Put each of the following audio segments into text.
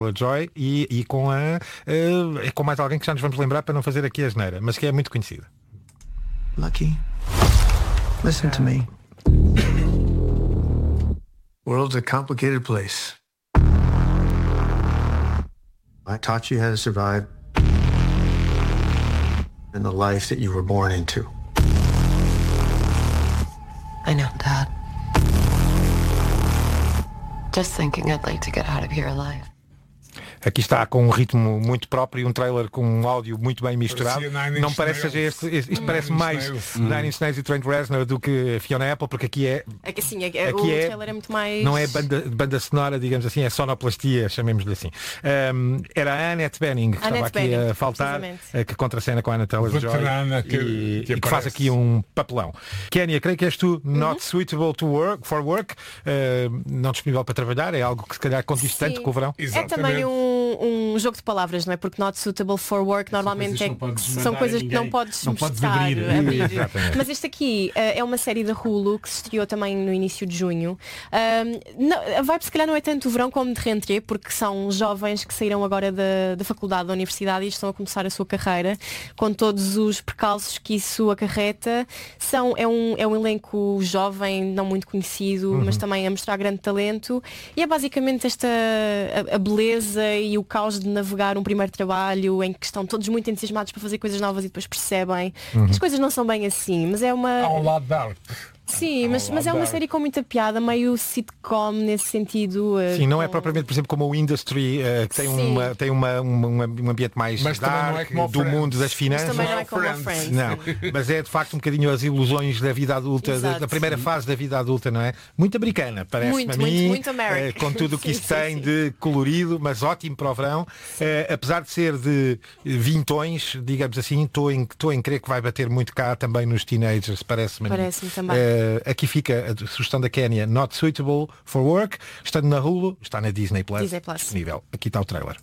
Joy e com com mais alguém que já nos vamos lembrar para não fazer aqui a asneira, mas que é muito conhecida. Lucky, listen to me. World's a complicated place. I taught you how to survive in the life that you were born into. I know, Dad. Just thinking I'd like to get out of here alive. Aqui está com um ritmo muito próprio, um trailer com um áudio muito bem misturado. Não parece que seja isto parece mais Nine Inch Nails e Trent Reznor do que Fiona Apple, porque aqui é... É que assim, o trailer é muito mais... Não é banda sonora, digamos assim, é sonoplastia, chamemos-lhe assim. Era a Annette Bening, que estava aqui a faltar, que contracena com a Anna Taylor-Joy e que faz aqui um papelão. Kénia, creio que és tu not suitable for work, não disponível para trabalhar, é algo que se calhar condiz tanto com o verão. Exatamente. É também um jogo de palavras, não é? Porque not suitable for work normalmente são coisas que não podes mostrar, abrir. Mas este aqui é uma série da Hulu que se estreou também no início de junho. A vibe se calhar não é tanto o verão como de rentrée, porque são jovens que saíram agora da faculdade, da universidade e estão a começar a sua carreira com todos os percalços que isso acarreta. É um elenco jovem, não muito conhecido, mas também a mostrar grande talento, e é basicamente a beleza e o caos de navegar um primeiro trabalho em que estão todos muito entusiasmados para fazer coisas novas e depois percebem que as coisas não são bem assim, mas é uma... Há um lado dark. Sim, mas é uma série com muita piada, meio sitcom nesse sentido. Sim, não é propriamente, por exemplo, como o Industry, que tem um ambiente mais dark, do mundo das finanças. Mas também não é como a Friends. Não, mas é de facto um bocadinho as ilusões da vida adulta, da primeira fase da vida adulta, não é? Muito americana, parece-me a mim, muito com tudo o que isso tem de colorido, mas ótimo para o verão. Apesar de ser de vintões, digamos assim, estou em crer que vai bater muito cá também nos teenagers, parece-me. Parece-me também. Aqui fica a sugestão da Kénia, not suitable for work, estando na Hulu, está na Disney Plus. Disponível. Aqui está o trailer.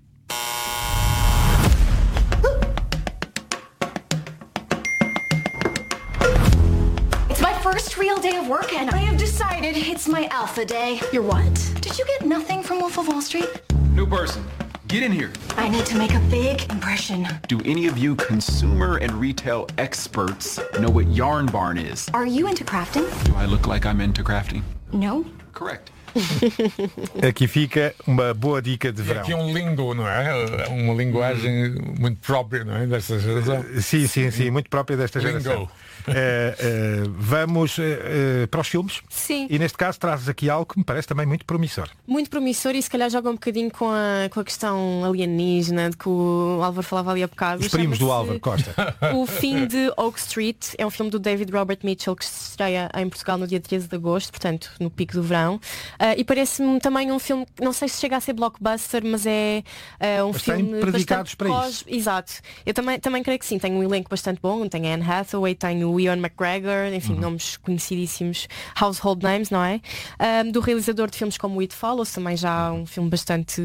It's my first real day of work and I have decided it's my alpha day. You're what? Did you get nothing from Wolf of Wall Street? New person. Get in here. I need to make a big impression. Do any of you consumer and retail experts know what Yarn Barn is? Are you into crafting? Do I look like I'm into crafting? No. Correct. Aqui fica uma boa dica de verão. Aqui um lingo, não é? Uma linguagem muito própria, não é? Desta geração. Sim, muito própria desta geração. Vamos para os filmes. Sim. E neste caso trazes aqui algo que me parece também muito promissor. Muito promissor e se calhar joga um bocadinho com a questão alienígena de que o Álvaro falava ali há bocado. Os primos do Álvaro Costa. O Fim de Oak Street é um filme do David Robert Mitchell que se estreia em Portugal no dia 13 de agosto, portanto no pico do verão. E parece-me também um filme, não sei se chega a ser blockbuster, mas é um filme predicados para isso. Exato. Eu também creio que sim. Tem um elenco bastante bom, tem a Anne Hathaway, tem o Ewan McGregor, enfim, nomes conhecidíssimos, household names, não é? Do realizador de filmes como It Follows, também já um filme bastante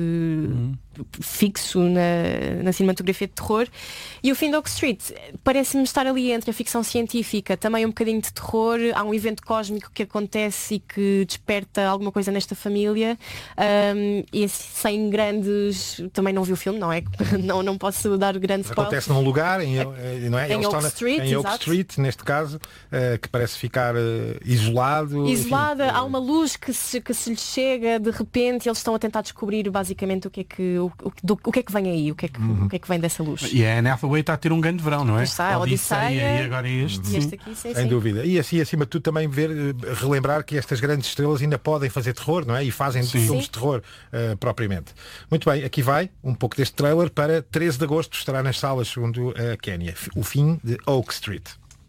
fixo na cinematografia de terror. E o Fim de Oak Street parece-me estar ali entre a ficção científica, também um bocadinho de terror. Há um evento cósmico que acontece e que desperta alguma coisa nesta família, e sem grandes... Também não vi o filme, não é? Não posso dar grandes spoilers. Acontece num lugar não é? Em Oak Street, em Oak Street, neste caso, que parece ficar isolado. Isolada, há uma luz que se lhes chega de repente e eles estão a tentar descobrir basicamente o que é que vem aí, o que é que vem dessa luz. E a Anne Hathaway está a ter um grande verão, não é? Está, a Odisseia e agora este. E este aqui, sem dúvida. E assim, acima de tudo, também relembrar que estas grandes estrelas ainda podem fazer terror, não é? E fazem filmes de terror propriamente. Muito bem, aqui vai um pouco deste trailer para 13 de agosto, estará nas salas, segundo a Kénia. O Fim de Oak Street.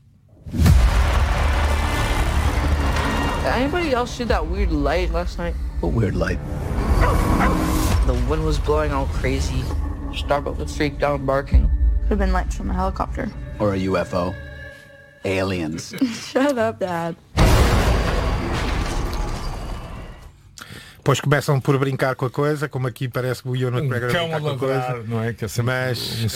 Anybody else see that weird light last night? What weird light? The wind was blowing all crazy. Starbuck was freaked out barking. Could have been lights from a helicopter. Or a UFO. Aliens. Shut up, Dad. Depois começam por brincar com a coisa, como aqui parece que o Ewan McGregor brincar com a coisa, não é? Que é mas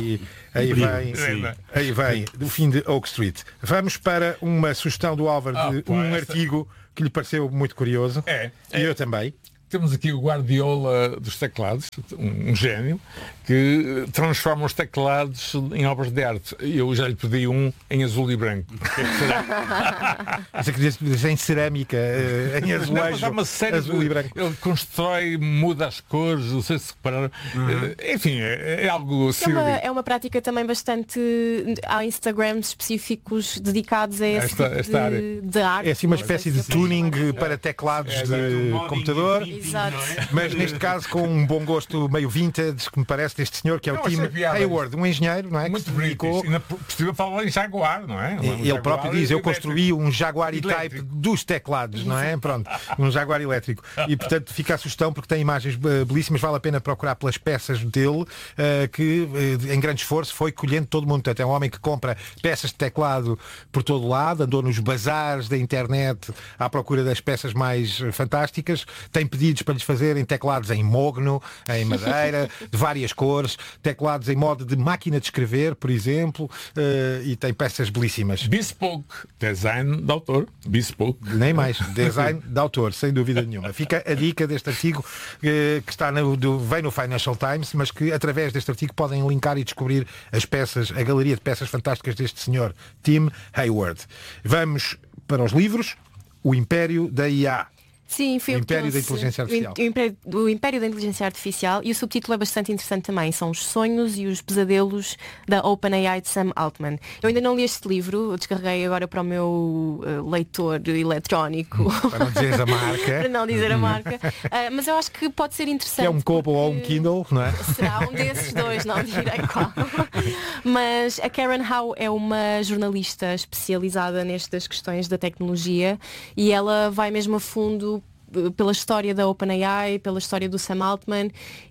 aí vem o Fim de Oak Street. Vamos para uma sugestão do Álvaro de um artigo que lhe pareceu muito curioso. E eu também. temos aqui o Guardiola dos teclados, um gênio, que transforma os teclados em obras de arte. Eu já lhe pedi um em azul e branco. O que é que será? Você queria dizer em cerâmica, em azulejo, uma série azul e branco. Ele constrói, muda as cores, não sei se repararam. Enfim, é algo assim. É uma prática também bastante... Há Instagrams específicos dedicados a esse tipo de arte. É assim uma espécie de tuning para teclados de computador. Exato. Mas neste caso com um bom gosto meio vintage, que me parece, deste senhor que é o Tim Hayward, um engenheiro, não é? Muito british. Precisa falar em Jaguar, não é? Ele próprio diz, eu construí um Jaguar E-Type dos teclados, não é? Pronto, um Jaguar elétrico. E portanto fica a sugestão, porque tem imagens belíssimas, vale a pena procurar pelas peças dele, que em grande esforço foi colhendo todo o mundo. Portanto, é um homem que compra peças de teclado por todo lado, andou nos bazares da internet à procura das peças mais fantásticas, tem pedidos para lhes fazerem teclados em mogno, em madeira, de várias cores, teclados em modo de máquina de escrever, por exemplo, e tem peças belíssimas. Bespoke, design de autor. Bespoke. Nem mais, design de autor, sem dúvida nenhuma. Fica a dica deste artigo que está vem no Financial Times, mas que através deste artigo podem linkar e descobrir as peças, a galeria de peças fantásticas deste senhor Tim Hayward. Vamos para os livros. O Império da IA. Sim, foi o Império da Inteligência Artificial. O Império da Inteligência Artificial, e o subtítulo é bastante interessante também. São os sonhos e os pesadelos da OpenAI de Sam Altman. Eu ainda não li este livro, descarreguei agora para o meu leitor eletrónico. Para não dizer a marca. Para não dizer a marca. Mas eu acho que pode ser interessante. É um Kobo ou um Kindle, não é? Será um desses dois, não direi qual. Mas a Karen Howe é uma jornalista especializada nestas questões da tecnologia e ela vai mesmo a fundo pela história da OpenAI, pela história do Sam Altman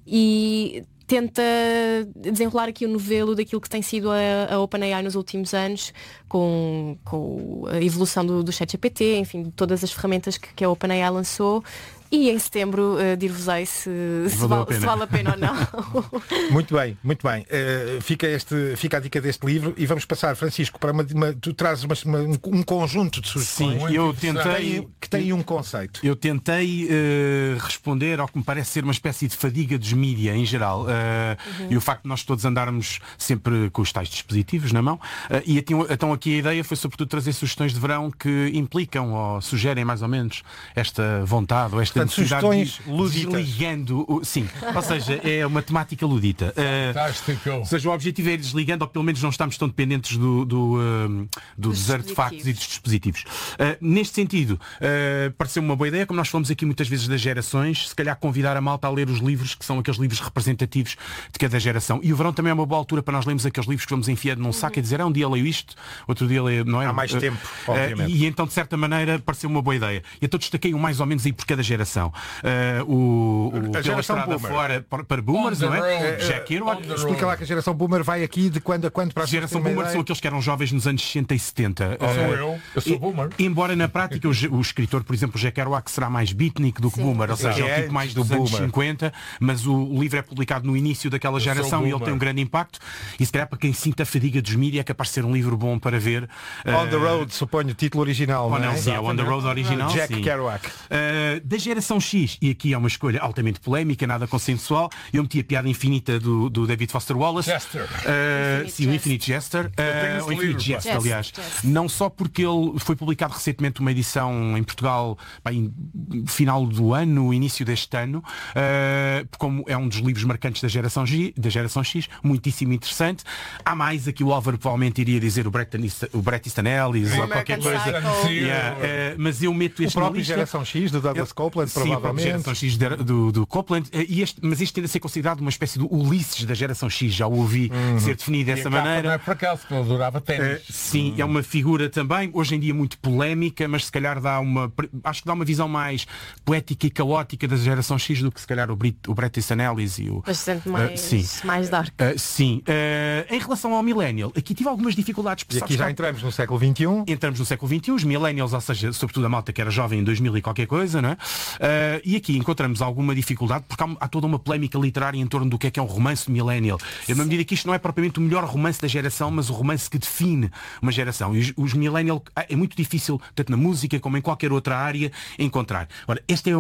e tenta desenrolar aqui o novelo daquilo que tem sido a OpenAI nos últimos anos, com a evolução do ChatGPT, enfim, de todas as ferramentas que a OpenAI lançou. E em setembro dir-vos-ei se vale a pena ou não. Muito bem, muito bem. Fica a dica deste livro e vamos passar, Francisco, para tu trazes um conjunto de sugestões. Sim, eu tentei que tem um conceito. Eu tentei responder ao que me parece ser uma espécie de fadiga dos mídia em geral. E o facto de nós todos andarmos sempre com os tais dispositivos na mão. Então aqui a ideia foi sobretudo trazer sugestões de verão que implicam ou sugerem mais ou menos esta vontade ou esta sugestões luditas. Desligando, sim, ou seja, é uma temática ludita. Ou seja, o objetivo é ir desligando, ou pelo menos não estamos tão dependentes dos artefactos e dos dispositivos. Neste sentido, pareceu-me uma boa ideia, como nós falamos aqui muitas vezes das gerações, se calhar convidar a malta a ler os livros que são aqueles livros representativos de cada geração. E o verão também é uma boa altura para nós lermos aqueles livros que vamos enfiando num saco e dizer, um dia leio isto, outro dia leio, não é? Há mais tempo, obviamente. E então, de certa maneira, pareceu uma boa ideia. E então destaquei mais ou menos aí por cada geração. A geração Boomer. Fora para Boomers, não é? Jack Kerouac. Explica lá que a geração Boomer vai aqui de quando a quando para a geração Boomer são aqueles que eram jovens nos anos 60 e 70. Eu sou Boomer. Embora na prática o escritor, por exemplo, Jack Kerouac será mais beatnik do que Boomer, ou seja, é o tipo mais dos anos 50, mas o livro é publicado no início daquela geração e ele tem um grande impacto. E se calhar para quem sinta a fadiga dos mídia é capaz de ser um livro bom para ver. On the Road, suponho, o título original. Não, sim, é On the Road original. Jack Kerouac. Da geração X, e aqui é uma escolha altamente polémica, nada consensual, eu meti a piada infinita do David Foster Wallace. Jester. Sim, o Infinite Jester. O Infinite Jest, aliás. Não só porque ele foi publicado recentemente uma edição em Portugal, em final do ano, início deste ano, como é um dos livros marcantes da geração X, muitíssimo interessante. Há mais, aqui o Álvaro provavelmente iria dizer o Bret Easton Ellis ou qualquer coisa. Mas eu meto este o próprio geração X do Douglas Copeland, provavelmente. A geração X do Copeland, mas este tende a ser considerado uma espécie de Ulisses da geração X, já o ouvi ser definido dessa maneira. Não é por acaso que ele adorava ténis. Sim, é uma figura também, hoje em dia muito polémica, mas se calhar acho que dá uma visão mais poética e caótica da geração X do que se calhar o Bret Easton Ellis e o... Bastante mais dark. Sim. Em relação ao Millennial, aqui tive algumas dificuldades. E aqui já entramos no século XXI. Entramos no século XXI, os Millennials, ou seja, sobretudo a malta que era jovem em 2000 e qualquer coisa, não é? E aqui encontramos alguma dificuldade porque há toda uma polémica literária em torno do que é um romance millennial. Eu na medida que isto não é propriamente o melhor romance da geração, mas o romance que define uma geração. E os millennial é muito difícil, tanto na música como em qualquer outra área, encontrar. Ora, este é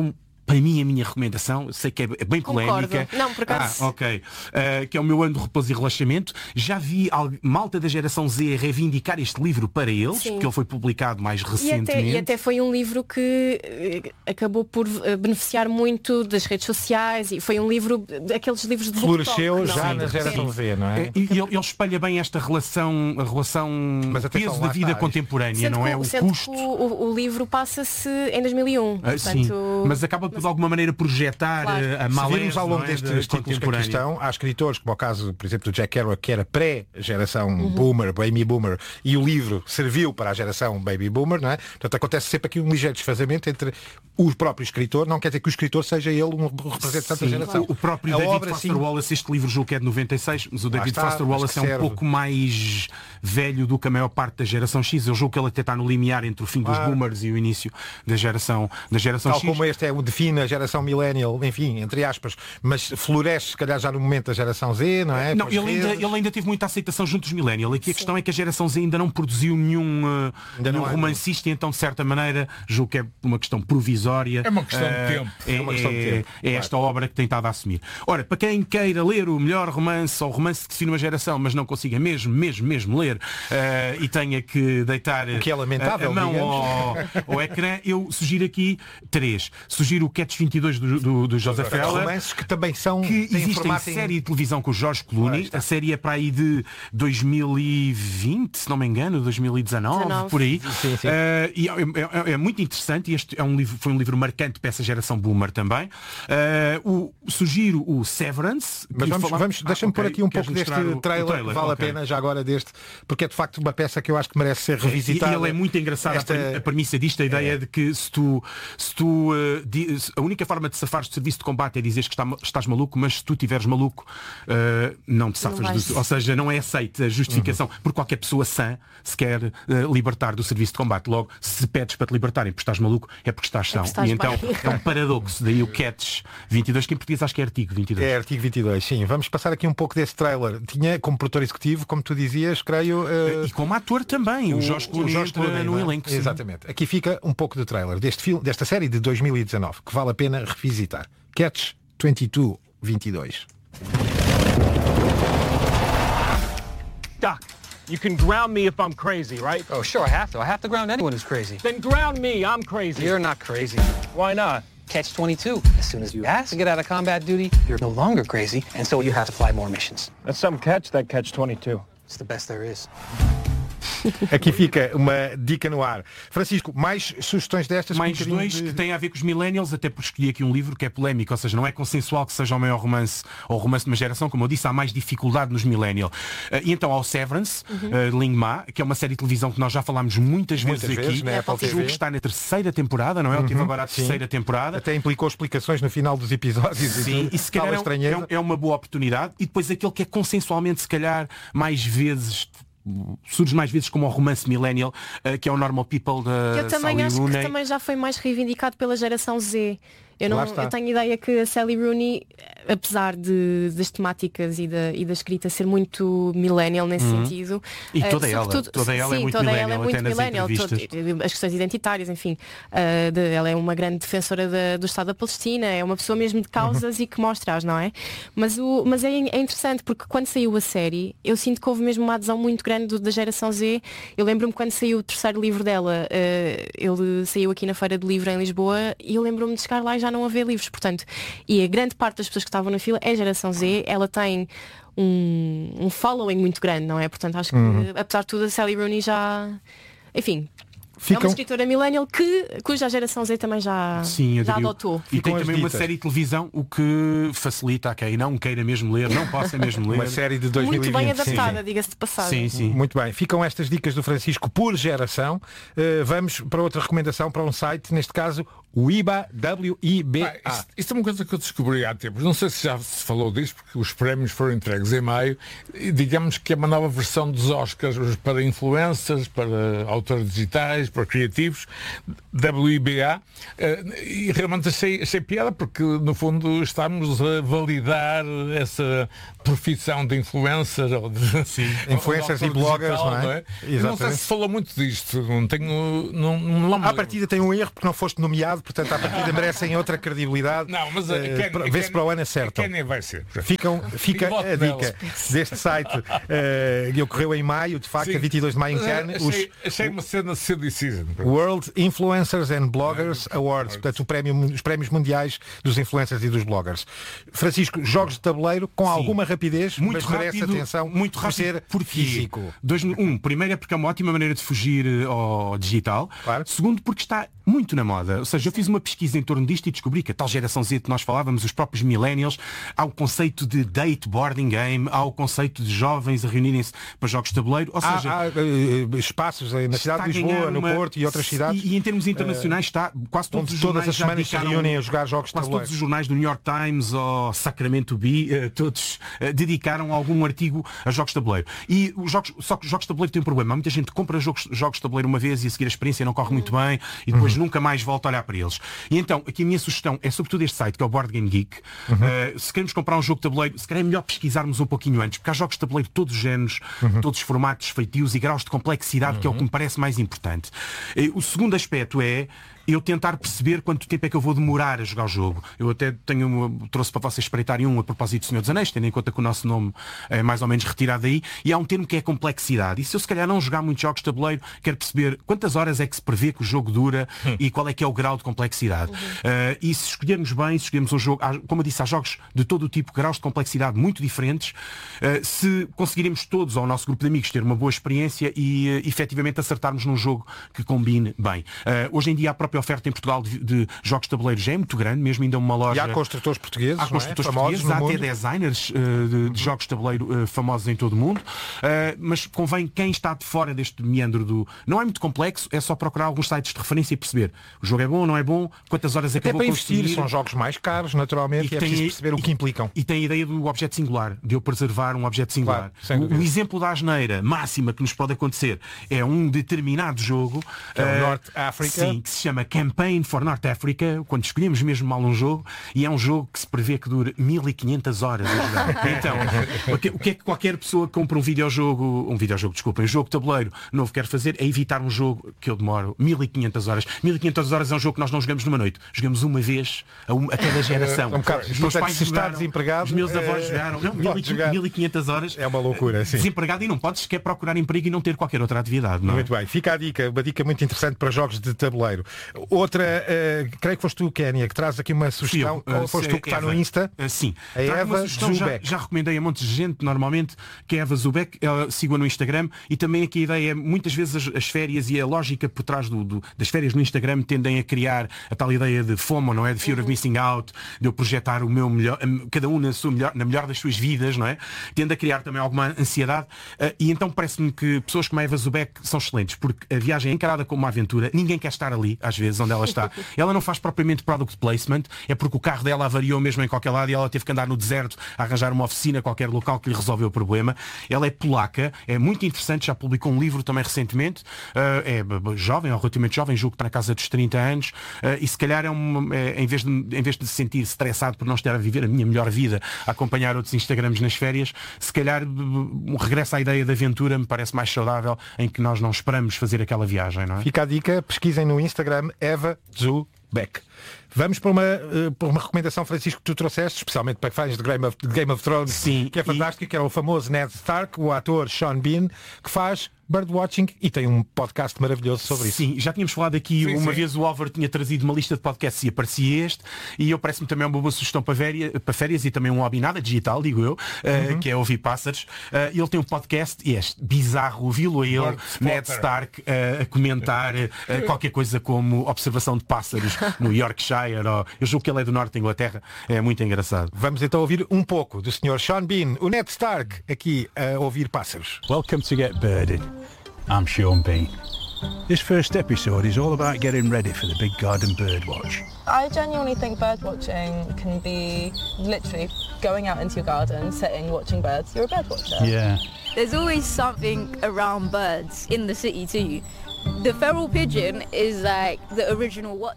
para mim a minha recomendação, sei que é bem polémica. Não, por acaso. Ok. Que é o meu ano de repouso e relaxamento. Já vi malta da geração Z reivindicar este livro para eles, porque ele foi publicado mais recentemente. E até foi um livro que acabou por beneficiar muito das redes sociais, e foi um livro, aqueles livros de floresceu já na geração Z, não é? E ele espelha bem esta relação peso da vida contemporânea, não é? O custo. O livro passa-se em 2001. Portanto... Sim, mas acaba por de alguma maneira projetar a malés ao longo destes títulos que aqui estão. Há escritores, como o caso, por exemplo, do Jack Kerouac, que era pré-geração boomer, baby boomer, e o livro serviu para a geração baby boomer, não é? Portanto, acontece sempre aqui um ligeiro desfazamento entre o próprio escritor, não quer dizer que o escritor seja ele um representante da geração. O próprio David Foster Wallace, este livro julgo que é de 96, mas o David Foster Wallace é um pouco mais velho do que a maior parte da geração X. Eu julgo que ele até está no limiar entre o fim dos boomers e o início da geração X. Tal como este é o define a geração millennial, enfim, entre aspas, mas floresce se calhar já no momento da geração Z, não é? Não, ele ainda teve muita aceitação junto dos millennial. Aqui a questão é que a geração Z ainda não produziu nenhum romancista, e então de certa maneira julgo que é uma questão provisória. É uma questão de tempo. É esta obra que tem estado a assumir. Ora, para quem queira ler o melhor romance, ou romance que define uma geração, mas não consiga mesmo ler, e tenha que deitar o que é lamentável, a mão ao ecrã, eu sugiro aqui 3. Sugiro o Catch 22 do Joseph Heller. Romances que também são... Que existem série de televisão com o George Clooney. A série é para aí de 2020, se não me engano, 2019, por aí. Sim. E é muito interessante. Este foi um livro marcante para essa geração boomer também. Sugiro o Severance. Mas deixa-me pôr aqui um pouco deste trailer, vale a pena já agora deste, porque é de facto uma peça que eu acho que merece ser revisitada. E ele é muito engraçado. A premissa disto, a ideia de que se tu a única forma de safares do serviço de combate é dizeres que estás maluco, mas se tu estiveres maluco, não te safas ou seja, não é aceita a justificação por qualquer pessoa sã se quer libertar do serviço de combate. Logo, se pedes para te libertarem porque estás maluco, é porque estás são. E então é um paradoxo. Daí o Catch 22, que em português acho que é artigo 22. É artigo 22, sim. Vamos passar aqui um pouco desse trailer. Tinha como produtor executivo, como tu dizias, creio... E como ator também, o Jorge Clooney no elenco. Exatamente. Aqui fica um pouco do trailer desta série de 2019, que vale a pena revisitar. Catch 22. Doc, you can ground me if I'm crazy, right? Oh, sure, I have to. I have to ground anyone who's crazy. Then ground me, I'm crazy. You're not crazy. Why not? Catch 22. As soon as you ask to get out of combat duty, you're no longer crazy, and so you have to fly more missions. That's some catch, that Catch 22. It's the best there is. Aqui fica uma dica no ar. Francisco, mais sugestões destas? Mais dois que têm a ver com os millennials, até porque escolhi aqui um livro que é polémico, ou seja, não é consensual que seja o maior romance ou romance de uma geração, como eu disse, há mais dificuldade nos millennials. E então há o Severance, Ling Ma, que é uma série de televisão que nós já falámos muitas vezes aqui. O jogo está na terceira temporada, não é? Eu tive agora a terceira temporada. Até implicou explicações no final dos episódios. Sim, e se calhar é uma boa oportunidade. E depois aquele que é consensualmente, se calhar, mais vezes... surge mais vezes como o romance millennial, que é o Normal People da Eu também Sally acho Rooney. que também já foi mais reivindicado pela geração Z. Eu tenho ideia que a Sally Rooney, apesar das temáticas e da escrita ser muito millennial nesse sentido, e toda ela é muito millennial, as questões identitárias, enfim, ela é uma grande defensora do Estado da Palestina, é uma pessoa mesmo de causas e que mostra-as, não é? Mas é interessante porque quando saiu a série, eu sinto que houve mesmo uma adesão muito grande da geração Z. Eu lembro-me quando saiu o terceiro livro dela, ele saiu aqui na Feira do Livro em Lisboa, e eu lembro-me de chegar lá e já não haver livros, portanto, e a grande parte das pessoas que estavam na fila é a geração Z. Ela tem um following muito grande, não é? Portanto, acho que apesar de tudo a Sally Rooney já, enfim, é uma escritora millennial cuja geração Z também já adotou. E tem também uma série de televisão, o que facilita a quem não queira mesmo ler, não possa mesmo ler. Uma série de 2020. Muito bem adaptada, diga-se de passagem. Sim. Muito bem. Ficam estas dicas do Francisco por geração. Vamos para outra recomendação, para um site, neste caso o WIBA, W-I-B-A. Isto é uma coisa que eu descobri há tempos. Não sei se já se falou disto, porque os prémios foram entregues em maio. E digamos que é uma nova versão dos Oscars para influencers, para autores digitais, para criativos, WIBA. E realmente achei piada, porque no fundo estamos a validar essa profissão de influencer ou de influencers e bloggers, não é? Não sei se falou muito disto. Não me lembro. À partida tem um erro porque não foste nomeado passado, portanto, à partida merecem outra credibilidade. Não, mas vê-se para o ano acertam. Quem vai ser? Fica a dica deste site que ocorreu em maio, de facto, a 22 de maio em Cannes. Achei uma cena silly season. World Influencers and Bloggers Awards, portanto, os prémios mundiais dos influencers e dos bloggers. Francisco, jogos de tabuleiro com alguma rapidez, muito mas merece rápido, atenção muito rápido, ser físico. Primeiro é porque é uma ótima maneira de fugir ao digital. Claro. Segundo, porque está muito na moda. Ou seja, eu fiz uma pesquisa em torno disto e descobri que a tal geração Z que nós falávamos, os próprios millennials, há o conceito de date boarding game, há o conceito de jovens a reunirem-se para jogos de tabuleiro. Ou seja, há espaços na cidade de Lisboa, no Porto e outras cidades. E em termos internacionais está quase todos os jornais todas as semanas se reúnem a jogar jogos de tabuleiro. Todos os jornais do New York Times ou Sacramento Bee, todos dedicaram algum artigo a jogos de tabuleiro. E só que os jogos de tabuleiro têm um problema. Há muita gente que compra jogos de tabuleiro uma vez e a seguir a experiência não corre muito bem e depois nunca mais volta a olhar para eles. E então, aqui a minha sugestão é sobretudo este site, que é o Board Game Geek. Se queremos comprar um jogo de tabuleiro, se calhar é melhor pesquisarmos um pouquinho antes, porque há jogos de tabuleiro de todos os géneros, todos os formatos, feitios e graus de complexidade, que é o que me parece mais importante. O segundo aspecto é eu tentar perceber quanto tempo é que eu vou demorar a jogar o jogo. Eu até trouxe para vocês espreitarem a propósito do Senhor dos Anéis, tendo em conta que o nosso nome é mais ou menos retirado daí, e há um termo que é a complexidade. E se eu se calhar não jogar muitos jogos de tabuleiro, quero perceber quantas horas é que se prevê que o jogo dura e qual é que é o grau de complexidade. E se escolhermos bem, se escolhermos um jogo, como eu disse, há jogos de todo o tipo, graus de complexidade muito diferentes, se conseguiremos todos, ao nosso grupo de amigos, ter uma boa experiência e efetivamente acertarmos num jogo que combine bem. Hoje em dia a própria oferta em Portugal de jogos de tabuleiro já é muito grande, mesmo ainda uma loja. E há construtores portugueses, há até designers de jogos de tabuleiro famosos em todo o mundo, mas convém quem está de fora deste meandro não é muito complexo, é só procurar alguns sites de referência e perceber o jogo é bom ou não é bom, quantas horas é que eu vou investir. São jogos mais caros, naturalmente, e é preciso perceber o que implicam. E tem a ideia do objeto singular, de eu preservar um objeto singular. Claro, o exemplo da asneira máxima que nos pode acontecer é um determinado jogo que é o North Africa, que se chama Campaign for North Africa, quando escolhemos mesmo mal um jogo, e é um jogo que se prevê que dure 1500 horas a jogar. Então, o que é que qualquer pessoa que compra um jogo de tabuleiro novo quer fazer é evitar um jogo que eu demoro 1500 horas. 1500 horas é um jogo que nós não jogamos numa noite, jogamos uma vez a cada geração. Os meus pais jogaram, os meus avós jogaram, 1500 horas. É uma loucura, sim. Desempregado e não podes sequer procurar emprego e não ter qualquer outra atividade. Não é? Muito bem, fica a dica, uma dica muito interessante para jogos de tabuleiro. Outra, creio que foste tu, Kénia, que traz aqui uma sugestão. Foste tu que está no Insta? Sim. A Eva Zubeck. Já recomendei a montes de gente, normalmente, que é a Eva Zubeck. Siga no Instagram. E também aqui a ideia é, muitas vezes as férias e a lógica por trás das férias no Instagram tendem a criar a tal ideia de FOMO, não é? De Fear of Missing Out, de eu projetar o meu melhor, cada um na melhor das suas vidas, não é? Tende a criar também alguma ansiedade. E então parece-me que pessoas como a Eva Zubeck são excelentes, porque a viagem é encarada como uma aventura. Ninguém quer estar ali, às vezes, onde ela está. Ela não faz propriamente product placement, é porque o carro dela avariou mesmo em qualquer lado e ela teve que andar no deserto a arranjar uma oficina, qualquer local que lhe resolveu o problema. Ela é polaca, é muito interessante, já publicou um livro também recentemente, é jovem, ou relativamente jovem, julgo que está na casa dos 30 anos, e se calhar em vez de se sentir estressado por não estar a viver a minha melhor vida, a acompanhar outros Instagrams nas férias, se calhar um regresso à ideia de aventura me parece mais saudável, em que nós não esperamos fazer aquela viagem, não é? Fica a dica, pesquisem no Instagram Eva Zubeck. Vamos para uma recomendação, Francisco, que tu trouxeste, especialmente para fãs de Game of Thrones. Sim, que é fantástico, que era o famoso Ned Stark, o ator Sean Bean, que faz birdwatching e tem um podcast maravilhoso sobre isso. Sim, já tínhamos falado aqui, uma vez o Álvaro tinha trazido uma lista de podcasts e aparecia este, e eu parece-me também uma boa sugestão para férias e também um hobby nada digital, digo eu, que é ouvir pássaros. Ele tem um podcast e é bizarro ouvi-lo a ele, Ned Stark, a comentar qualquer coisa como observação de pássaros no Yorkshire, ou eu julgo que ele é do norte da Inglaterra, é muito engraçado. Vamos então ouvir um pouco do Sr. Sean Bean, o Ned Stark, aqui a ouvir pássaros. Welcome to Get Birded. I'm Sean Bean. This first episode is all about getting ready for the big garden bird watch. I genuinely think bird watching can be literally going out into your garden, sitting, watching birds. You're a bird watcher. Yeah. There's always something around birds in the city too. The feral pigeon is like the original WhatsApp.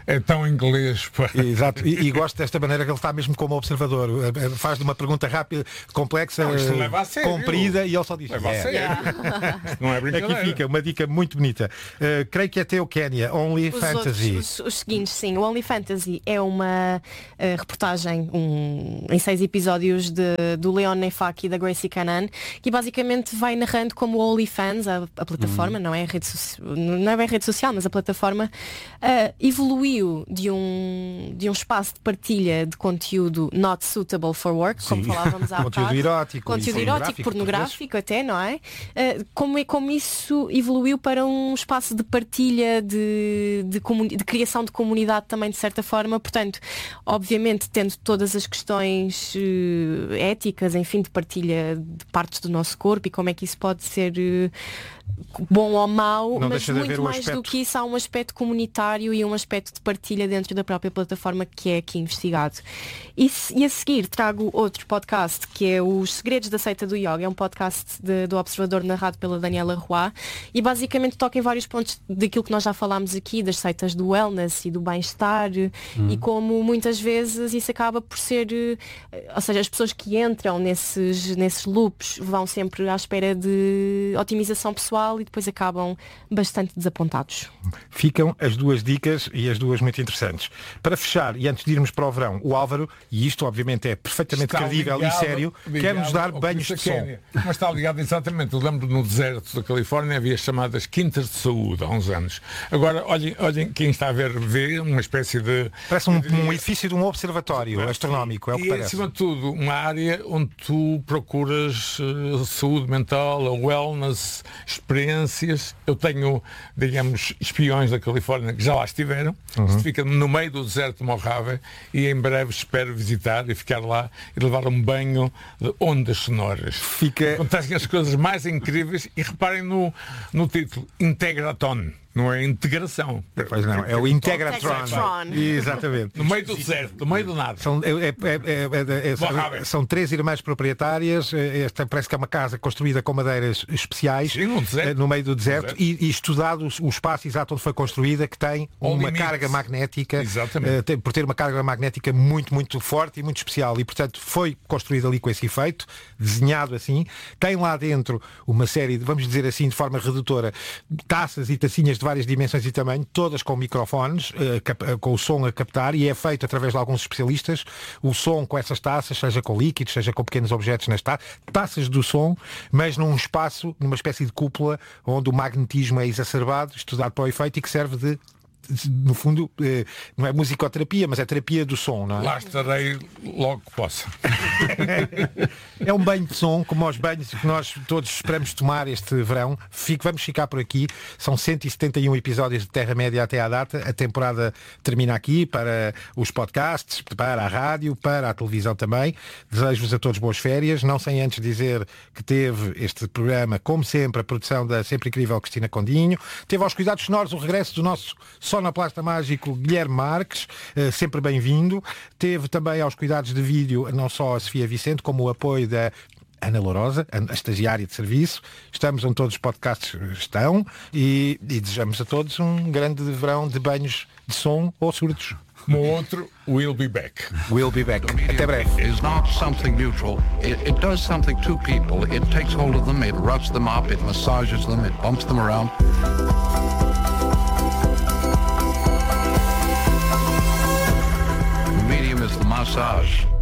É tão inglês. Exato, e gosto desta maneira que ele está mesmo como observador. Faz de uma pergunta rápida, complexa, comprida, e ele só diz. Leva a sério. Não é brincadeira. Aqui fica uma dica muito bonita. Creio que até o Quénia, Only Fantasy. Os seguintes, sim. O Only Fantasy é uma reportagem em 6 episódios do Leon Nefaki e da Gracie Canan, que basicamente vai narrando como o OnlyFans, a plataforma, não é bem rede social, mas a plataforma evoluiu de um espaço de partilha de conteúdo not suitable for work, como falávamos há conteúdo erótico, pornográfico até, não é? Como isso evoluiu para um espaço de partilha, de criação de comunidade também, de certa forma. Portanto, obviamente tendo todas as questões éticas, enfim, de partilha de partes do nosso corpo e como é que isso pode ser bom ou mau, mas muito mais do que isso há um aspecto comunitário e um aspecto de partilha dentro da própria plataforma que é aqui investigado. E a seguir trago outro podcast que é Os Segredos da Seita do Yoga. É um podcast do Observador narrado pela Daniela Roy e basicamente toca em vários pontos daquilo que nós já falámos aqui, das seitas do wellness e do bem-estar e como muitas vezes isso acaba por ser, ou seja, as pessoas que entram nesses loops vão sempre à espera de otimização pessoal e depois acabam bastante desapontados. Ficam as duas dicas e as duas muito interessantes. Para fechar, e antes de irmos para o verão, o Álvaro, e isto obviamente é perfeitamente credível e sério, quer-nos dar banhos de som. Mas está ligado exatamente. Eu lembro no deserto da Califórnia havia chamadas quintas de saúde há uns anos. Agora, olhem quem está a vê uma espécie de... Parece um edifício de um observatório astronómico, é o que parece. E acima de tudo, uma área onde tu procuras saúde mental, wellness, experiências. Eu tenho, digamos, espiões da Califórnia que já lá estiveram. Isto fica no meio do deserto de Mojave e em breve espero visitar e ficar lá e levar um banho de ondas sonoras. Acontecem as coisas mais incríveis e reparem no título, Integraton. Não é integração. Pois não, é o Integratron. Exatamente. No meio do deserto, no meio do nada. São 3 irmãs proprietárias. Esta parece que é uma casa construída com madeiras especiais. Sim, no meio do deserto. E estudado o espaço exato onde foi construída, que tem uma carga magnética. Por ter uma carga magnética muito, muito forte e muito especial. E, portanto, foi construída ali com esse efeito, desenhado assim. Tem lá dentro uma série de, vamos dizer assim, de forma redutora, taças e tacinhas de várias dimensões e tamanho, todas com microfones, com o som a captar, e é feito através de alguns especialistas o som com essas taças, seja com líquidos, seja com pequenos objetos nas taças do som, mas num espaço, numa espécie de cúpula onde o magnetismo é exacerbado, estudado para o efeito, e que serve de, no fundo, não é musicoterapia, mas é terapia do som, não é? Lá estarei logo que possa. É um banho de som, como os banhos que nós todos esperamos tomar este verão. Vamos ficar por aqui. São 171 episódios de Terra-média até à data. A temporada termina aqui para os podcasts, para a rádio, para a televisão também. Desejo-vos a todos boas férias. Não sem antes dizer que teve este programa, como sempre, a produção da sempre incrível Cristina Condinho. Teve aos cuidados sonoros o regresso do nosso sonoplasta mágico Guilherme Marques, sempre bem-vindo. Teve também aos cuidados de vídeo não só a Sofia Vicente, como o apoio da Ana Lourosa, a estagiária de serviço. Estamos onde todos os podcasts estão e desejamos a todos um grande verão de banhos de som ou surdos. Como outro, we'll be back. We'll be back. Até breve. It's not something neutral. It does something to people. It takes hold of them, it roughs them up, it massages them, it bumps them around. The medium is the massage.